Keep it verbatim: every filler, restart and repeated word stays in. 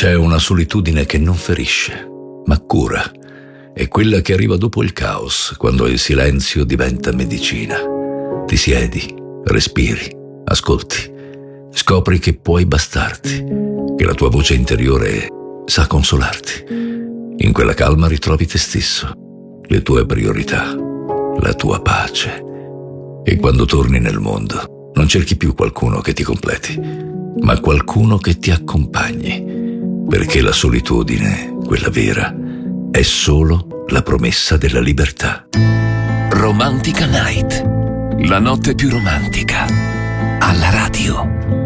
C'è una solitudine che non ferisce, ma cura. È quella che arriva dopo il caos, quando il silenzio diventa medicina. Ti siedi, respiri, ascolti, scopri che puoi bastarti, che la tua voce interiore sa consolarti. In quella calma ritrovi te stesso, le tue priorità, la tua pace. E quando torni nel mondo, non cerchi più qualcuno che ti completi, ma qualcuno che ti accompagni. Perché la solitudine, quella vera, è solo la promessa della libertà. Romantica Night, la notte più romantica, alla radio.